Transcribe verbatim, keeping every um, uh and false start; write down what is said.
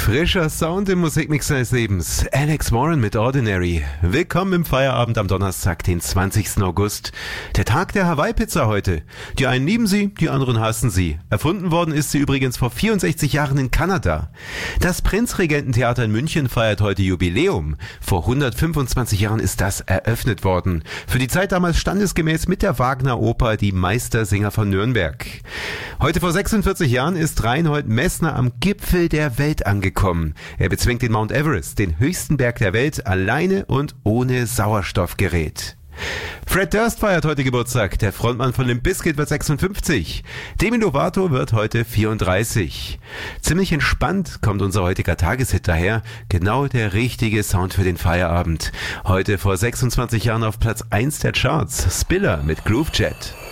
Frischer Sound im Musikmix seines Lebens. Alex Warren mit Ordinary. Willkommen im Feierabend am Donnerstag, den zwanzigsten August. Der Tag der Hawaii-Pizza heute. Die einen lieben sie, die anderen hassen sie. Erfunden worden ist sie übrigens vor vierundsechzig Jahren in Kanada. Das Prinzregententheater in München feiert heute Jubiläum. Vor hundertfünfundzwanzig Jahren ist das eröffnet worden. Für die Zeit damals standesgemäß mit der Wagner-Oper Die Meistersinger von Nürnberg. Heute vor sechsundvierzig Jahren ist Reinhold Messner am Gipfel der Welt angekommen. Er bezwingt den Mount Everest, den höchsten Berg der Welt, alleine und ohne Sauerstoffgerät. Fred Durst feiert heute Geburtstag. Der Frontmann von Limp Bizkit wird sechsundfünfzig. Demi Lovato wird heute vierunddreißig. Ziemlich entspannt kommt unser heutiger Tageshit daher. Genau der richtige Sound für den Feierabend. Heute vor sechsundzwanzig Jahren auf Platz eins der Charts. Spiller mit Groove Jet.